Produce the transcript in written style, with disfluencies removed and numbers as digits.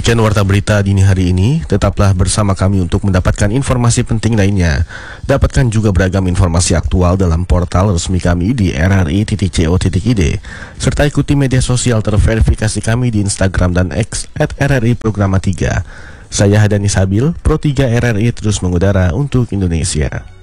Demikian warta berita dini hari ini. Tetaplah bersama kami untuk mendapatkan informasi penting lainnya. Dapatkan juga beragam informasi aktual dalam portal resmi kami di rri.co.id. Serta ikuti media sosial terverifikasi kami di Instagram dan X @RRI Programa 3. Saya Hadani Sabil, Pro 3 RRI terus mengudara untuk Indonesia.